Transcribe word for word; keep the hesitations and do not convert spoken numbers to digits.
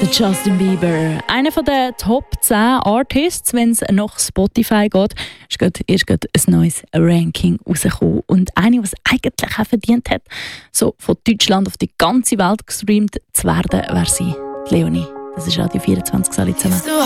Justin Bieber, einer der Top zehn Artists, wenn es nach Spotify geht, ist gerade, ist gerade ein neues Ranking rausgekommen. Und eine, die es eigentlich auch verdient hat, so von Deutschland auf die ganze Welt gestreamt zu werden, wäre sie, die Leonie. Das ist Radio vierundzwanzig, alle zusammen.